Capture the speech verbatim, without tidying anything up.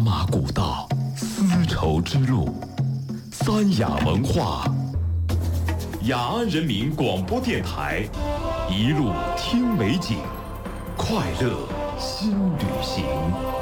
马古道，丝绸之路，三雅文化，雅安人民广播电台，一路听美景，快乐新旅行。